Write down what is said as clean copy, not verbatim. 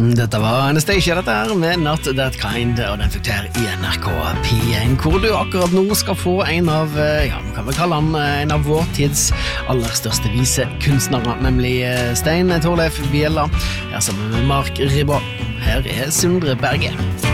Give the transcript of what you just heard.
Dette var Anastacia dette her med Not That Kind, og den fikk her i NRK P1, hvor du akkurat nå skal få en av, man kan vel kalle han en av vår tids aller største visekunstnere, nemlig Stein Torleif Bjella, sammen med Mark Ribba. Her er Sundre Berge.